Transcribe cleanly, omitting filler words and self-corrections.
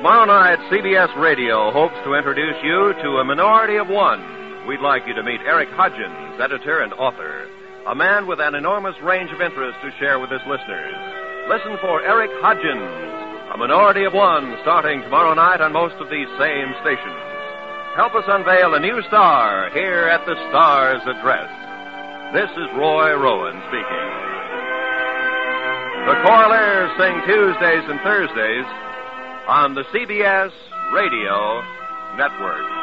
Tomorrow night, CBS Radio hopes to introduce you to A Minority of One. We'd like you to meet Eric Hudgens, editor and author, a man with an enormous range of interests to share with his listeners. Listen for Eric Hudgens, A Minority of One, starting tomorrow night on most of these same stations. Help us unveil a new star here at the Star's Address. This is Roy Rowan speaking. The Choraleers sing Tuesdays and Thursdays on the CBS Radio Network.